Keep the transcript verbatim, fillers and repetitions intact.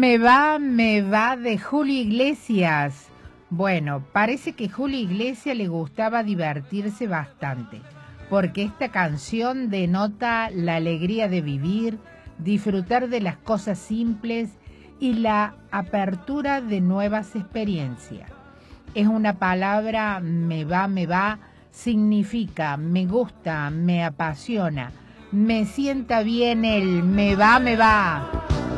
Me va, me va de Julio Iglesias. Bueno, parece que Julio Iglesias le gustaba divertirse bastante, porque esta canción denota la alegría de vivir, disfrutar de las cosas simples y la apertura de nuevas experiencias. Es una palabra, me va, me va, significa me gusta, me apasiona, me sienta bien el me va, me va.